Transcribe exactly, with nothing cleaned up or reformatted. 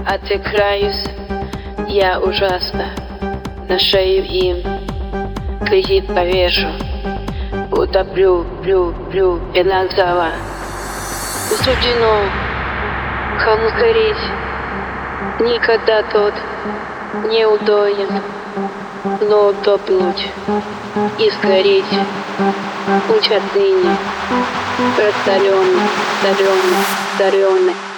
Отыграюсь я ужасно, на шею им кредит повешу, утоплю, плю, плю, пенал зала. Суждено кому сгореть, никогда тот не удоен, но утопнуть и сгореть учат ныне, раскаленный, соленый, соленый.